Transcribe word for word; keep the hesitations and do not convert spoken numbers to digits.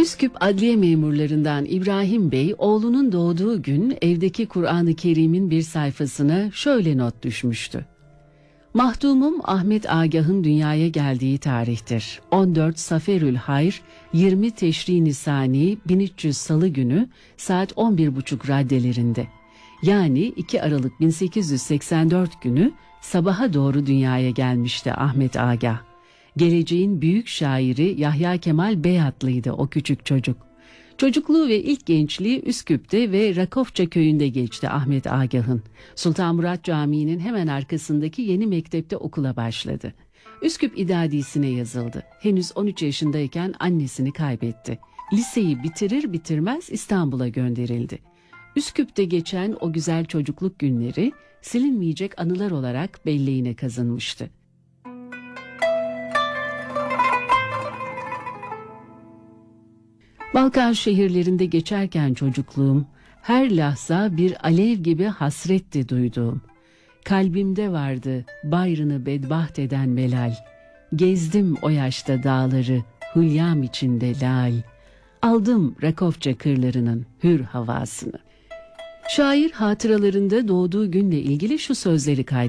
Üsküp Adliye memurlarından İbrahim Bey, oğlunun doğduğu gün evdeki Kur'an-ı Kerim'in bir sayfasına şöyle not düşmüştü. Mahdumum Ahmet Agah'ın dünyaya geldiği tarihtir. on dört Saferül Hayr, yirmi Teşri Nisani, bin üç yüz Salı günü saat on bir buçuk raddelerinde. Yani iki Aralık bin sekiz yüz seksen dört günü sabaha doğru dünyaya gelmişti Ahmet Agah. Geleceğin büyük şairi Yahya Kemal Beyatlı'ydı o küçük çocuk. Çocukluğu ve ilk gençliği Üsküp'te ve Rakofça köyünde geçti Ahmet Agah'ın. Sultan Murat Camii'nin hemen arkasındaki yeni mektepte okula başladı. Üsküp İdadisi'ne yazıldı. Henüz on üç yaşındayken annesini kaybetti. Liseyi bitirir bitirmez İstanbul'a gönderildi. Üsküp'te geçen o güzel çocukluk günleri silinmeyecek anılar olarak belleğine kazınmıştı. Balkan şehirlerinde geçerken çocukluğum, her lahza bir alev gibi hasretti duyduğum. Kalbimde vardı bayrını bedbaht eden melal. Gezdim o yaşta dağları, hülyam içinde lal. Aldım Rakofça kırlarının hür havasını. Şair hatıralarında doğduğu günle ilgili şu sözleri kaydetmiştir.